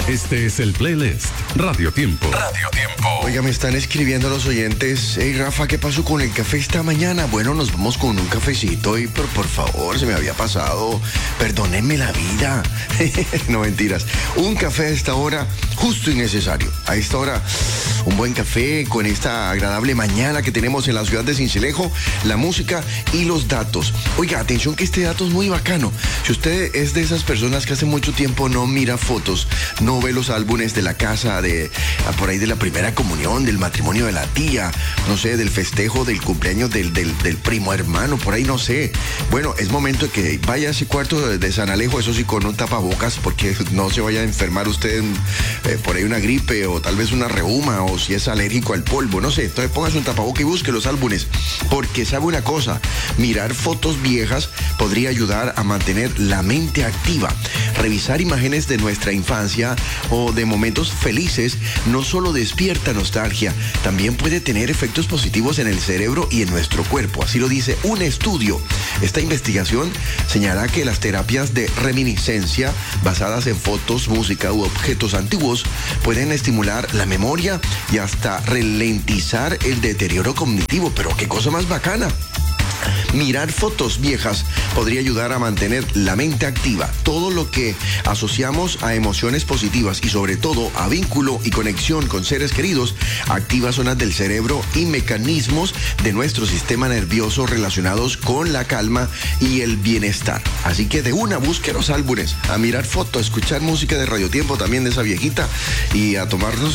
Este es el playlist Radio Tiempo. Radio Tiempo. Oiga, me están escribiendo los oyentes. Hey, Rafa, ¿qué pasó con el café esta mañana? Bueno, nos vamos con un cafecito y por favor, se me había pasado. Perdónenme la vida. No, mentiras. Un café a esta hora, justo y necesario. A esta hora, un buen café con esta agradable mañana que tenemos en la ciudad de Sincelejo, la música y los datos. Oiga, atención que este dato es muy bacano. Si usted es de esas personas que hace mucho tiempo no mira fotos, no ve los álbumes de la casa, por ahí de la primera comunión, del matrimonio de la tía, no sé, del festejo, del cumpleaños del primo hermano, por ahí no sé. Bueno, es momento de que vaya a ese cuarto de San Alejo, eso sí, con un tapabocas, porque no se vaya a enfermar usted por ahí una gripe o tal vez una reuma o si es alérgico al polvo, no sé. Entonces póngase un tapabocas y busque los álbumes, porque sabe una cosa, mirar fotos viejas podría ayudar a mantener la mente activa. Revisar imágenes de nuestra infancia o de momentos felices no solo despierta nostalgia, también puede tener efectos positivos en el cerebro y en nuestro cuerpo. Así lo dice un estudio. Esta investigación señala que las terapias de reminiscencia basadas en fotos, música u objetos antiguos pueden estimular la memoria y hasta ralentizar el deterioro cognitivo. Pero qué cosa más bacana. Mirar fotos viejas podría ayudar a mantener la mente activa. Todo lo que asociamos a emociones positivas y sobre todo a vínculo y conexión con seres queridos activa zonas del cerebro y mecanismos de nuestro sistema nervioso relacionados con la calma y el bienestar. Así que de una, busque los álbumes, a mirar fotos, a escuchar música de Radio Tiempo también de esa viejita y a tomarnos